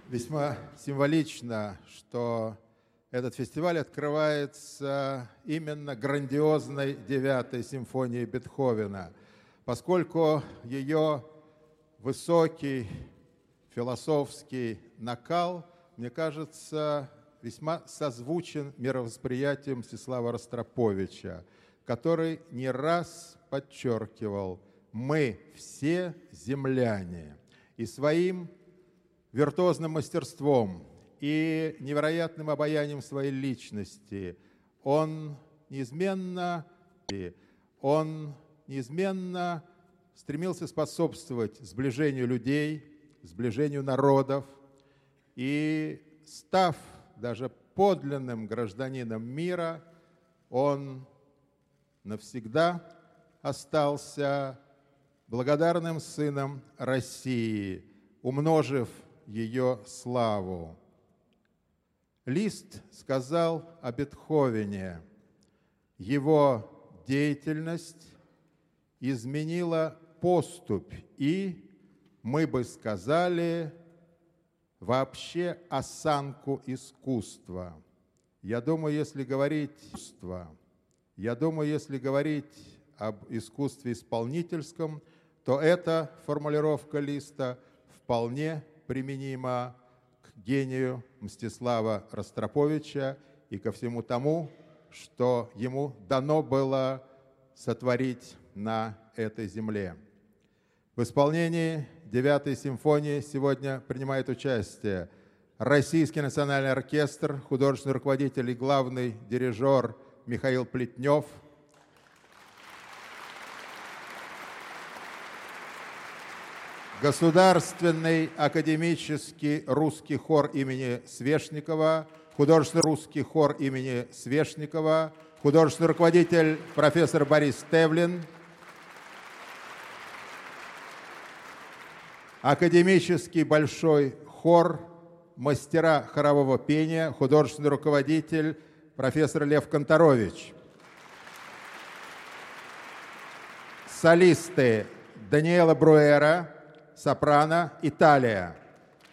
Весьма символично, что этот фестиваль открывается именно грандиозной 9-й симфонией Бетховена, поскольку ее высокий философский накал, мне кажется, весьма созвучен мировосприятием Мстислава Ростроповича, который не раз подчеркивал: мы все земляне. И своим виртуозным мастерством и невероятным обаянием своей личности он неизменно стремился способствовать сближению людей, сближению народов, и, став даже подлинным гражданином мира, он навсегда остался благодарным сыном России, умножив ее славу. Лист сказал о Бетховене: его деятельность изменила поступь и, мы бы сказали, вообще осанку искусства. Я думаю, если говорить об искусстве исполнительском, то эта формулировка Листа вполне применима к гению Мстислава Ростроповича и ко всему тому, что ему дано было сотворить на этой земле. В исполнении 9-й симфонии сегодня принимает участие Российский национальный оркестр, художественный руководитель и главный дирижер Михаил Плетнев, Государственный академический русский хор имени Свешникова, художественный русский хор имени Свешникова, художественный руководитель профессор Борис Тевлин, академический большой хор мастера хорового пения, художественный руководитель профессор Лев Конторович, солисты Даниэла Бруэра, сопрано, Италия.